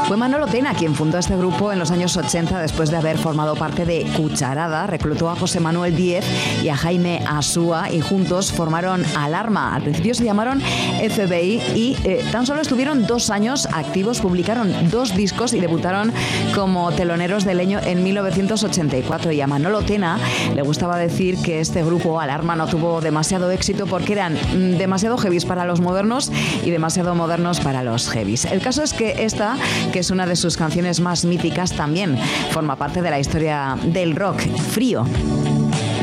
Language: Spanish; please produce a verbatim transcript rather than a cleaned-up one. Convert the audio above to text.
Fue Manolo Tena quien fundó este grupo en los años ochenta después de haber formado parte de Cucharada. Reclutó a José Manuel Díez y a Jaime Asúa y juntos formaron Alarma. Al principio se llamaron F B I y eh, tan solo estuvieron dos años activos, publicaron dos discos y debutaron como teloneros de Leño en mil novecientos ochenta y cuatro. Y a Manolo Tena le gustaba decir que este grupo Alarma no tuvo demasiado éxito porque eran demasiado heavies para los modernos y demasiado modernos para los heavies. El caso es que esta, que es una de sus canciones más míticas, también forma parte de la historia del rock. Frío.